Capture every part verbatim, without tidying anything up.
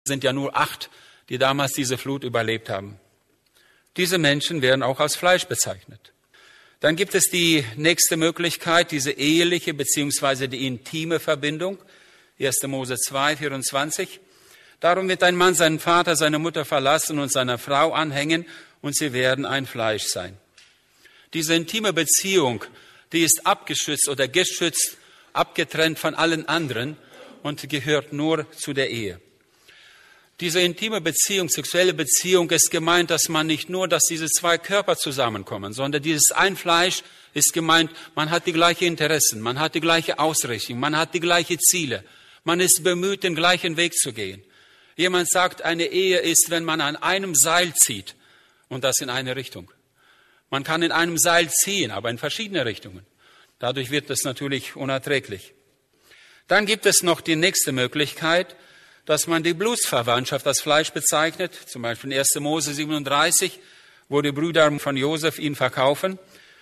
sind ja nur acht, die damals diese Flut überlebt haben. Diese Menschen werden auch als Fleisch bezeichnet. Dann gibt es die nächste Möglichkeit, diese eheliche bzw. die intime Verbindung. erster Mose zwei, vierundzwanzig. Darum wird ein Mann seinen Vater, seine Mutter verlassen und seiner Frau anhängen und sie werden ein Fleisch sein. Diese intime Beziehung, die ist abgeschützt oder geschützt, abgetrennt von allen anderen und gehört nur zu der Ehe. Diese intime Beziehung, sexuelle Beziehung ist gemeint, dass man nicht nur, dass diese zwei Körper zusammenkommen, sondern dieses ein Fleisch ist gemeint, man hat die gleichen Interessen, man hat die gleiche Ausrichtung, man hat die gleichen Ziele, man ist bemüht, den gleichen Weg zu gehen. Jemand sagt, eine Ehe ist, wenn man an einem Seil zieht und das in eine Richtung. Man kann in einem Seil ziehen, aber in verschiedene Richtungen. Dadurch wird es natürlich unerträglich. Dann gibt es noch die nächste Möglichkeit, dass man die Blutsverwandtschaft als Fleisch bezeichnet, zum Beispiel in erster Mose siebenunddreißig, wo die Brüder von Josef ihn verkaufen.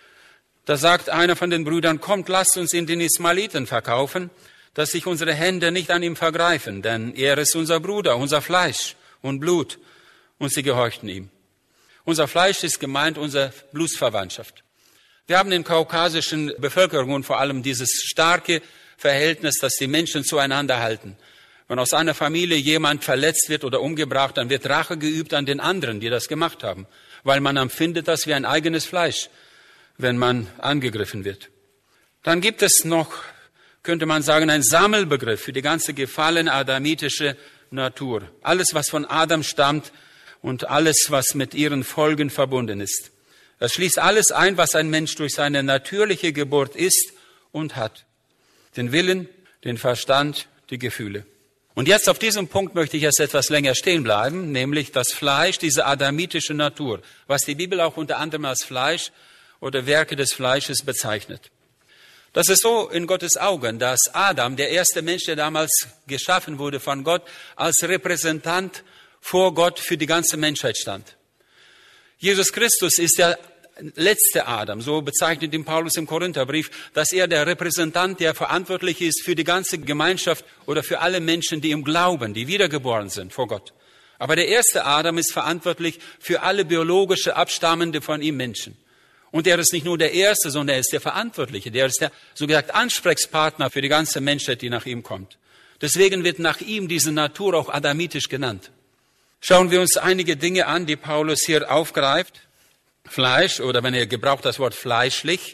Da sagt einer von den Brüdern, kommt, lasst uns ihn den Ismaeliten verkaufen, dass sich unsere Hände nicht an ihm vergreifen, denn er ist unser Bruder, unser Fleisch und Blut. Und sie gehorchten ihm. Unser Fleisch ist gemeint, unsere Blutsverwandtschaft. Wir haben in kaukasischen Bevölkerungen vor allem dieses starke Verhältnis, dass die Menschen zueinander halten. Wenn aus einer Familie jemand verletzt wird oder umgebracht, dann wird Rache geübt an den anderen, die das gemacht haben, weil man empfindet das wie ein eigenes Fleisch, wenn man angegriffen wird. Dann gibt es noch, könnte man sagen, ein Sammelbegriff für die ganze gefallene adamitische Natur. Alles, was von Adam stammt und alles, was mit ihren Folgen verbunden ist. Das schließt alles ein, was ein Mensch durch seine natürliche Geburt ist und hat. Den Willen, den Verstand, die Gefühle. Und jetzt auf diesem Punkt möchte ich jetzt etwas länger stehen bleiben, nämlich das Fleisch, diese adamitische Natur, was die Bibel auch unter anderem als Fleisch oder Werke des Fleisches bezeichnet. Das ist so in Gottes Augen, dass Adam, der erste Mensch, der damals geschaffen wurde von Gott, als Repräsentant vor Gott für die ganze Menschheit stand. Jesus Christus ist der letzte Adam, so bezeichnet ihn Paulus im Korintherbrief, dass er der Repräsentant, der verantwortlich ist für die ganze Gemeinschaft oder für alle Menschen, die im Glauben, die wiedergeboren sind vor Gott. Aber der erste Adam ist verantwortlich für alle biologische Abstammende von ihm Menschen. Und er ist nicht nur der Erste, sondern er ist der Verantwortliche. Der ist der, so gesagt, Ansprechpartner für die ganze Menschheit, die nach ihm kommt. Deswegen wird nach ihm diese Natur auch adamitisch genannt. Schauen wir uns einige Dinge an, die Paulus hier aufgreift. Fleisch, oder wenn er gebraucht das Wort fleischlich,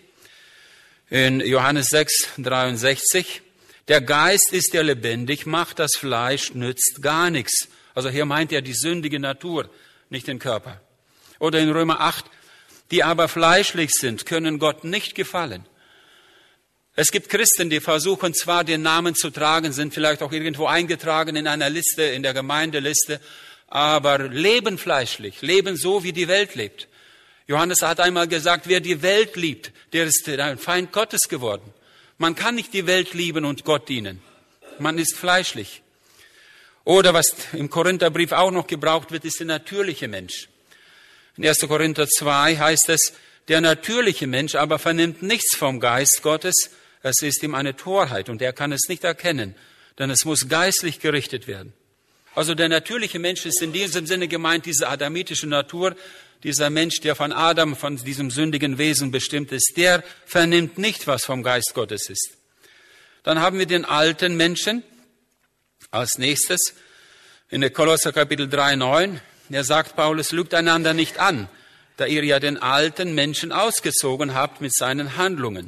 in Johannes sechs, dreiundsechzig. Der Geist ist, der lebendig macht, das Fleisch nützt gar nichts. Also hier meint er die sündige Natur, nicht den Körper. Oder in Römer acht, die aber fleischlich sind, können Gott nicht gefallen. Es gibt Christen, die versuchen zwar den Namen zu tragen, sind vielleicht auch irgendwo eingetragen in einer Liste, in der Gemeindeliste, aber leben fleischlich, leben so, wie die Welt lebt. Johannes hat einmal gesagt, wer die Welt liebt, der ist ein Feind Gottes geworden. Man kann nicht die Welt lieben und Gott dienen. Man ist fleischlich. Oder was im Korintherbrief auch noch gebraucht wird, ist der natürliche Mensch. In erster Korinther zwei heißt es, der natürliche Mensch aber vernimmt nichts vom Geist Gottes, es ist ihm eine Torheit und er kann es nicht erkennen, denn es muss geistlich gerichtet werden. Also der natürliche Mensch ist in diesem Sinne gemeint, diese adamitische Natur, dieser Mensch, der von Adam, von diesem sündigen Wesen bestimmt ist, der vernimmt nicht, was vom Geist Gottes ist. Dann haben wir den alten Menschen als nächstes in der Kolosser Kapitel drei, neun. Er sagt Paulus, lügt einander nicht an, da ihr ja den alten Menschen ausgezogen habt mit seinen Handlungen.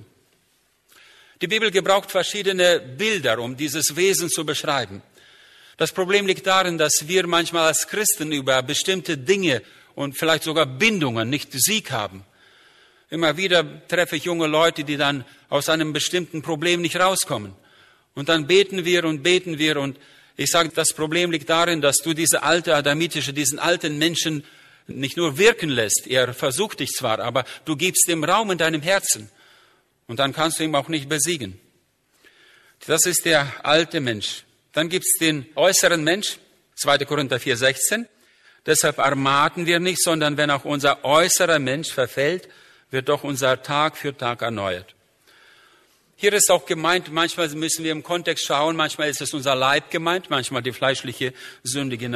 Die Bibel gebraucht verschiedene Bilder, um dieses Wesen zu beschreiben. Das Problem liegt darin, dass wir manchmal als Christen über bestimmte Dinge und vielleicht sogar Bindungen nicht Sieg haben. Immer wieder treffe ich junge Leute, die dann aus einem bestimmten Problem nicht rauskommen. Und dann beten wir und beten wir und ich sage, das Problem liegt darin, dass du diese alte adamitische, diesen alten Menschen nicht nur wirken lässt. Er versucht dich zwar, aber du gibst ihm Raum in deinem Herzen. Und dann kannst du ihn auch nicht besiegen. Das ist der alte Mensch. Dann gibt es den äußeren Mensch, zweiter Korinther vier, sechzehn. Deshalb ermatten wir nicht, sondern wenn auch unser äußerer Mensch verfällt, wird doch unser Tag für Tag erneuert. Hier ist auch gemeint, manchmal müssen wir im Kontext schauen, manchmal ist es unser Leib gemeint, manchmal die fleischliche Sünde